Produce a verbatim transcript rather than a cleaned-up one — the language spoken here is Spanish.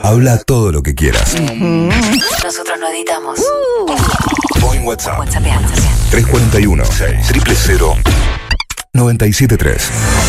Habla todo lo que quieras. Nosotros no editamos. O en WhatsApp. WhatsApp. tres cuatro uno, cero cero cero, nueve siete tres.